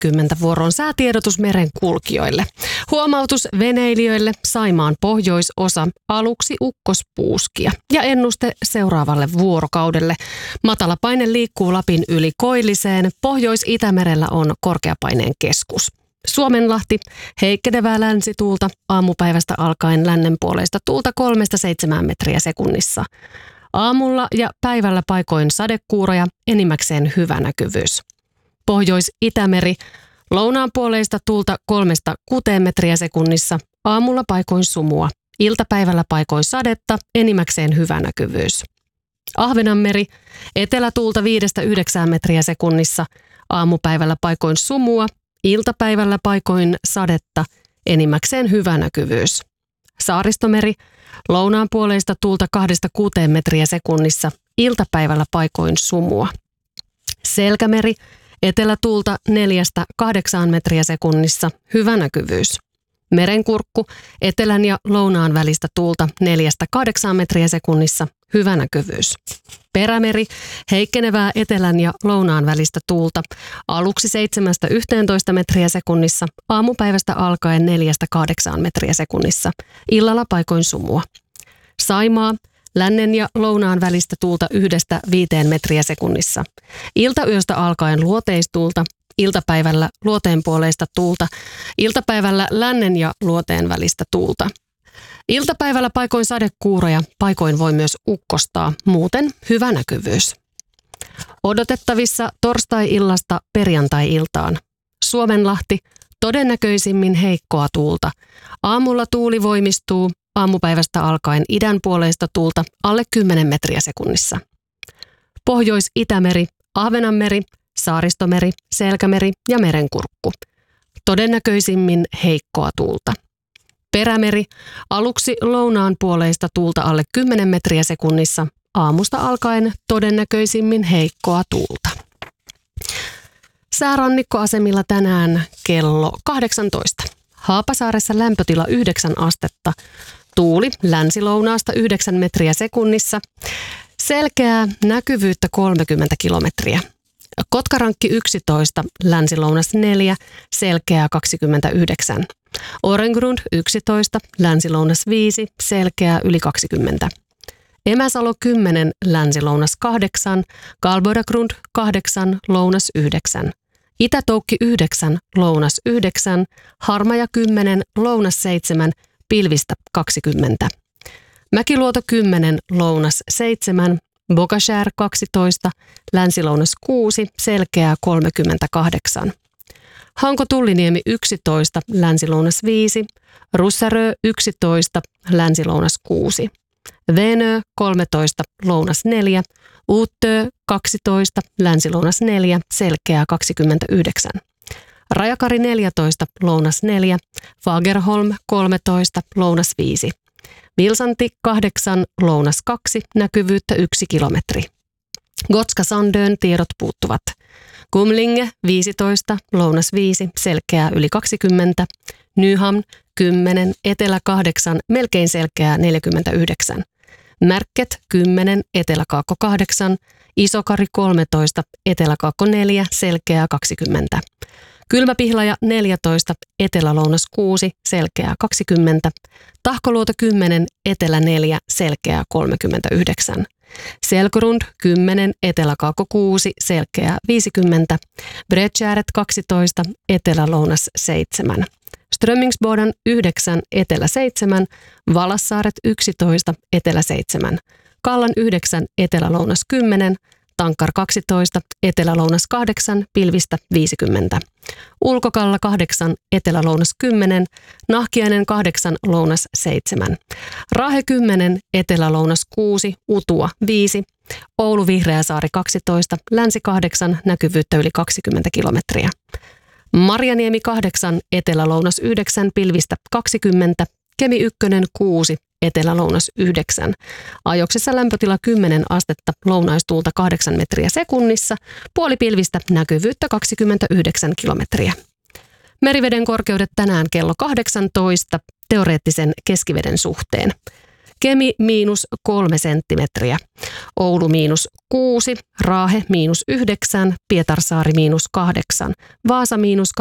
vuoroon säätiedotus merenkulkijoille. Huomautus veneilijöille: Saimaan pohjoisosa, aluksi ukkospuuskia. Ja ennuste seuraavalle vuorokaudelle. Matalapaine liikkuu Lapin yli Koilliseen. Pohjois-Itämerellä on korkeapaineen keskus. Suomenlahti, heikkenevää länsituulta, aamupäivästä alkaen lännenpuoleista tuulta 3-7 metriä sekunnissa. Aamulla ja päivällä paikoin sadekuuroja, enimmäkseen hyvä näkyvyys. Pohjois-Itämeri, lounaanpuoleista tuulta 3-6 metriä sekunnissa, aamulla paikoin sumua. Iltapäivällä paikoin sadetta, enimmäkseen hyvä näkyvyys. Ahvenanmeri, etelätuulta 5-9 metriä sekunnissa, aamupäivällä paikoin sumua. Iltapäivällä paikoin sadetta, enimmäkseen hyvä näkyvyys. Saaristomeri, lounaanpuoleista tuulta 2-6 metriä sekunnissa, iltapäivällä paikoin sumua. Selkämeri, etelätuulta 4-8 metriä sekunnissa, hyvä näkyvyys. Merenkurkku, etelän ja lounaan välistä tuulta 4-8 metriä sekunnissa, hyvä näkyvyys. Perämeri, heikkenevää etelän ja lounaan välistä tuulta, aluksi 7-11 metriä sekunnissa, aamupäivästä alkaen 4-8 metriä sekunnissa, illalla paikoin sumua. Saimaa, lännen ja lounaan välistä tuulta 1-5 metriä sekunnissa, iltayöstä alkaen luoteistuulta, iltapäivällä luoteenpuoleista tuulta, iltapäivällä lännen ja luoteen välistä tuulta. Iltapäivällä paikoin sadekuuroja, paikoin voi myös ukkostaa, muuten hyvä näkyvyys. Odotettavissa torstai-illasta perjantai-iltaan. Suomenlahti, todennäköisimmin heikkoa tuulta. Aamulla tuuli voimistuu, aamupäivästä alkaen idänpuoleista tuulta alle 10 metriä sekunnissa. Pohjois-Itämeri, Ahvenanmeri, Saaristomeri, Selkämeri ja Merenkurkku. Todennäköisimmin heikkoa tuulta. Perämeri, aluksi lounaan puoleista tuulta alle 10 metriä sekunnissa, aamusta alkaen todennäköisimmin heikkoa tuulta. Säärannikkoasemilla tänään kello 18. Haapasaaressa lämpötila 9 astetta, tuuli länsilounaasta 9 metriä sekunnissa, selkeää näkyvyyttä 30 kilometriä. Kotkarankki 11, länsilounas 4, selkeää 29. Orengrund 11, länsilounas 5, selkeää yli 20. Emäsalo 10, länsilounas 8, Kalbodagrund 8, lounas 9. Itätoukki 9, lounas 9, Harmaja 10, lounas 7, pilvistä 20. Mäkiluoto 10, lounas 7, Bogashär 12, länsilounas 6, selkeää 38. Hanko-Tulliniemi 11, länsilounas 5, Russarö 11, länsilounas 6. Venö 13, lounas 4, Uutö 12, länsilounas 4, selkeää 29. Rajakari 14, lounas 4, Fagerholm 13, lounas 5. Vilsanti 8, lounas 2, näkyvyyttä 1 kilometri. Gotska Sandön tiedot puuttuvat. Kumlinge 15, lounas 5, selkeää yli 20. Nyhamn 10, etelä 8, melkein selkeää 49. Märket 10, eteläkaakko 8, Isokari 13, eteläkaakko 4, selkeää 20. Kylmäpihlaja 14, etelä-lounas 6, selkeää 20. Tahkoluoto 10, etelä 4, selkeää 39. Selkrund 10, eteläkaakko 6, selkeää 50. Bredtjäret 12, etelä-lounas 7. Strömmingsboden 9, etelä 7, Valassaaret 11, etelä 7, Kallan 9, etelä-lounas 10, Tankkar 12, etelä-lounas 8, pilvistä 50. Ulkokalla 8, etelä-lounas 10, Nahkiainen 8, lounas 7. Raahe 10, etelä-lounas 6, Utua 5. Oulu Vihreäsaari 12, länsi 8, näkyvyyttä yli 20 kilometriä. Marjaniemi 8, etelä-lounas 9, pilvistä 20. Kemi 1, 6, etelä-lounas 9. Ajoksessa lämpötila 10 astetta, lounaistuulta 8 metriä sekunnissa, puolipilvistä, näkyvyyttä 29 kilometriä. Meriveden korkeudet tänään kello 18 teoreettisen keskiveden suhteen. Kemi -3 senttimetriä, Oulu -6, Raahe -9, Pietarsaari -8, Vaasa